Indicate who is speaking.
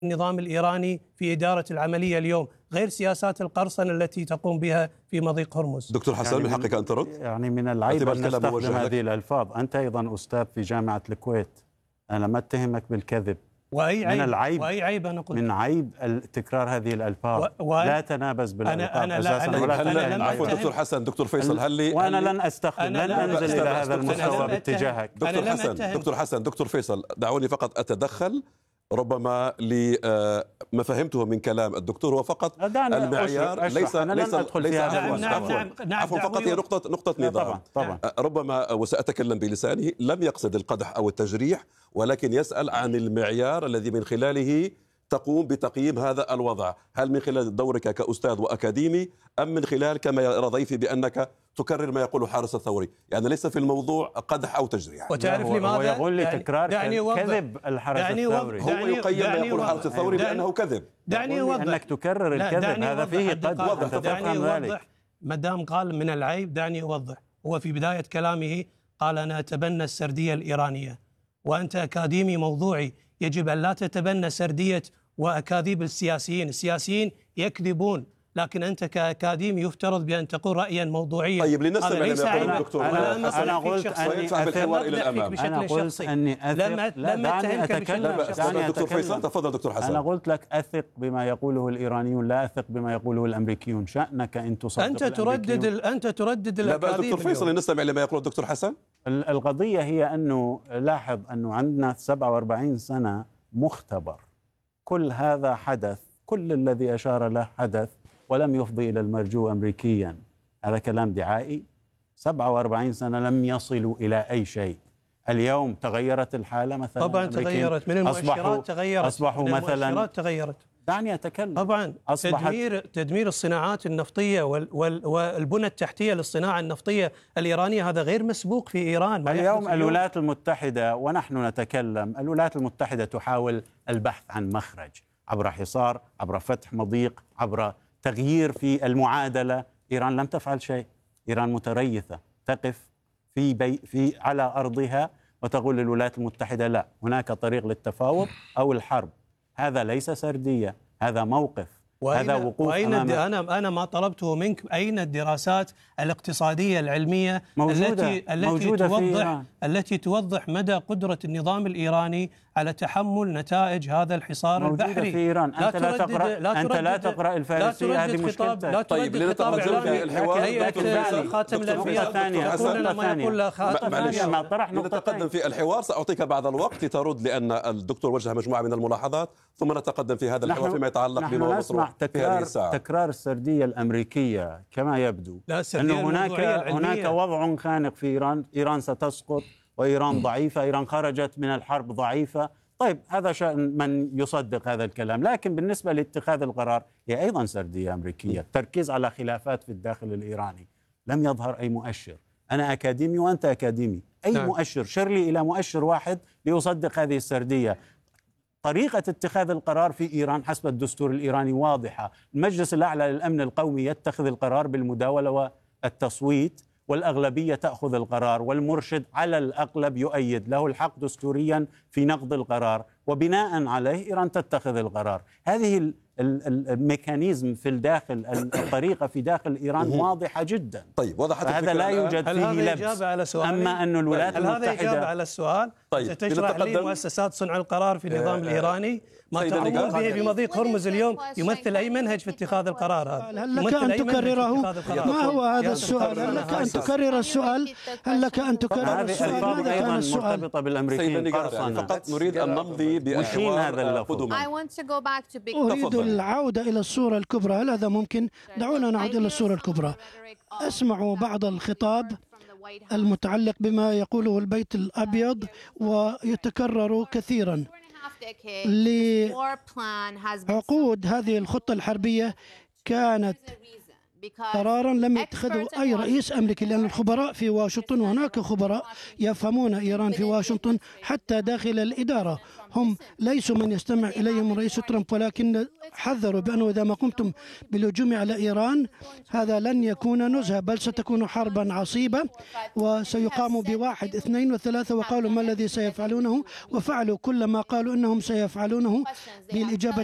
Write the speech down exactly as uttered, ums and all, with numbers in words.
Speaker 1: النظام الإيراني في إدارة العملية اليوم، غير سياسات القرصنة التي تقوم بها في مضيق هرمز.
Speaker 2: دكتور حسن يعني من حقك أن ترد.
Speaker 3: يعني من العيب أن نستخدم هذه الألفاظ. أنت أيضا أستاذ في جامعة الكويت، أنا ما اتهمك بالكذب.
Speaker 1: وأي عيب؟
Speaker 3: من العيب
Speaker 1: وأي عيب أنا قلت؟
Speaker 3: من عيب تكرار هذه الألفاظ. و... لا تنابز بالألفاظ.
Speaker 1: أنا أنا لا
Speaker 2: أنا لا عفوا دكتور حسن دكتور فيصل هل لي
Speaker 3: وأنا
Speaker 2: هل
Speaker 3: لن أستخدم لن أنزل إلى هذا المستوى باتجاهك.
Speaker 2: دكتور حسن دكتور حسن دكتور فيصل دعوني فقط أتدخل. ربما لما فهمته من كلام الدكتور هو فقط المعيار ليس ليس ليس عفوا فقط هي نقطة نقطة نظام.
Speaker 3: طبعا طبعا.
Speaker 2: ربما وسأتكلم بلسانه لم يقصد القدح أو التجريح، ولكن يسأل عن المعيار الذي من خلاله تقوم بتقييم هذا الوضع، هل من خلال دورك كأستاذ وأكاديمي أم من خلال كما يرى ضيفي بأنك تكرر ما يقول حارس الثوري؟ يعني ليس في الموضوع قدح أو تجريح.
Speaker 1: وتعرف لماذا؟
Speaker 3: هو يقول لي تكرار كذب الحارس الثوري.
Speaker 2: هو يقيم ما يقول الحارس الثوري بأنه كذب.
Speaker 1: دعني أوضح
Speaker 3: أنك تكرر الكذب هذا فيه قدح.
Speaker 1: دعني أوضح ما دام قال من العيب. دعني أوضح. هو في بداية كلامه قال أنا أتبنى السردية الإيرانية، وأنت أكاديمي موضوعي، يجب أن لا تتبنى سردية وأكاذيب السياسيين. السياسيين يكذبون، لكن أنت كأكاديمي يفترض بأن تقول رأيا موضوعيا.
Speaker 2: طيب لنسمع لما يقول الدكتور.
Speaker 3: أنا, أنا قلت أني
Speaker 2: بالحوار إلى الأمام.
Speaker 3: أنا قلت أني أثق. لا دعني أتكلم.
Speaker 2: دكتور فيصل تفضل دكتور حسن.
Speaker 3: أنا قلت لك أثق بما يقوله الإيرانيون، لا أثق بما يقوله الأمريكيون. شأنك أن تصدق
Speaker 1: أنت تردد ال... أنت تردد الأكاذيب.
Speaker 2: دكتور فيصل نستمع لما يقول الدكتور حسن.
Speaker 3: القضية هي أنه لاحظ أنه عندنا سبعة وأربعين سنة مختبر، كل هذا حدث، كل الذي أشار له حدث ولم يفضي إلى المرجو أمريكيا. هذا كلام دعائي. سبعة وأربعين سنة لم يصلوا إلى أي شيء. اليوم تغيرت الحالة مثلا.
Speaker 1: طبعا تغيرت من المؤشرات، تغيرت
Speaker 3: أصبحوا
Speaker 1: من
Speaker 3: مثلا
Speaker 1: المؤشرات تغيرت.
Speaker 3: دعني أتكلم.
Speaker 1: طبعا تدمير تدمير الصناعات النفطية وال وال والبنى التحتية للصناعة النفطية الإيرانية هذا غير مسبوق في إيران.
Speaker 3: اليوم الولايات المتحدة ونحن نتكلم، الولايات المتحدة تحاول البحث عن مخرج عبر حصار، عبر فتح مضيق، عبر تغيير في المعادلة. إيران لم تفعل شيء. إيران متريثة، تقف في بي في على أرضها وتقول للولايات المتحدة لا، هناك طريق للتفاوض أو الحرب. هذا ليس سردية، هذا موقف، هذا وقوف
Speaker 1: وأين
Speaker 3: أمام.
Speaker 1: أنا أنا ما طلبته منك أين الدراسات الاقتصادية العلمية
Speaker 3: موجودة
Speaker 1: التي التي
Speaker 3: موجودة
Speaker 1: توضح التي توضح مدى قدرة النظام الإيراني على تحمل نتائج هذا الحصار
Speaker 3: موجودة
Speaker 1: البحري
Speaker 3: في إيران. أنت لا تقرأ
Speaker 1: لا
Speaker 3: أنت لا تقرأ الفارسية، هذه مشكلتك.
Speaker 2: طيب لنتقدم في الحوار.
Speaker 1: هيئة خاتم الأنبياء تقول لنا ما يقول لها خاتم الأنبياء.
Speaker 2: نتقدم في الحوار. سأعطيك بعض الوقت لترد لأن الدكتور وجه مجموعة من الملاحظات، ثم نتقدم في هذا الحوار فيما يتعلق بما مصر في هذه الساعة.
Speaker 3: تكرار السردية الأمريكية كما يبدو أنه هناك هناك وضع خانق في إيران. إيران ستسقط وإيران ضعيفة، إيران خرجت من الحرب ضعيفة. طيب هذا شأن من يصدق هذا الكلام، لكن بالنسبة لاتخاذ القرار هي أيضا سردية أمريكية. التركيز على خلافات في الداخل الإيراني، لم يظهر أي مؤشر. أنا أكاديمي وأنت أكاديمي، أي نعم. مؤشر شر لي إلى مؤشر واحد ليصدق هذه السردية. طريقة اتخاذ القرار في إيران حسب الدستور الإيراني واضحة. المجلس الأعلى للأمن القومي يتخذ القرار بالمداولة والتصويت، والأغلبية تأخذ القرار، والمرشد على الأغلب يؤيد، له الحق دستوريا في نقض القرار، وبناء عليه إيران تتخذ القرار. هذه الميكانيزم في الداخل، الطريقة في داخل إيران واضحة جدا.
Speaker 2: طيب وضحت
Speaker 3: هذا لا يوجد فيه لبس.
Speaker 1: أما
Speaker 3: أن الولايات
Speaker 1: هل
Speaker 3: المتحدة
Speaker 1: هذا إجابة على السؤال؟
Speaker 2: طيب
Speaker 1: ستشرح لي مؤسسات صنع القرار في النظام
Speaker 2: آه
Speaker 1: الإيراني ما تقوم به بمضيق هرمز اليوم يمثل أي منهج في اتخاذ القرار هذا؟
Speaker 4: هل لك أن تكرره؟ ما هو هذا السؤال؟ هل لك أن تكرر السؤال؟ هل لك أن تكرر السؤال؟ ماذا كان السؤال؟
Speaker 3: مرتبطة بالأمريكيين قرصنة.
Speaker 2: فقط نريد أن نمضي بالحوار قدما.
Speaker 4: أريد العودة إلى الصورة الكبرى. هل هذا ممكن؟ دعونا نعود إلى الصورة الكبرى. أسمع بعض الخطاب المتعلق بما يقوله البيت الأبيض ويتكرر كثيرا. لعقود هذه الخطة الحربية كانت قرارا لم يتخذه أي رئيس أمريكي، لأن الخبراء في واشنطن، وهناك خبراء يفهمون إيران في واشنطن حتى داخل الإدارة، هم ليسوا من يستمع إليهم رئيس ترامب، ولكن حذروا بأنه إذا ما قمتم بالهجوم على إيران هذا لن يكون نزهة، بل ستكون حربا عصيبة وسيقام بواحد اثنين وثلاثة. وقالوا ما الذي سيفعلونه، وفعلوا كل ما قالوا إنهم سيفعلونه بالإجابة